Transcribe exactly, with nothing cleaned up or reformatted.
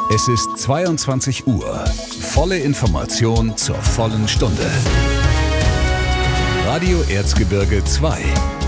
Es ist zweiundzwanzig Uhr. Volle Information zur vollen Stunde. Radio Erzgebirge zwei.